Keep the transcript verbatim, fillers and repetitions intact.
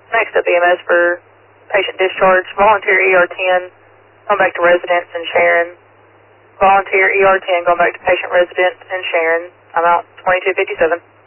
Next up, E M S for patient discharge. Volunteer E R ten, going back to residents in Sharon. Volunteer E R ten, going back to patient resident in Sharon. I'm out twenty-two fifty-seven.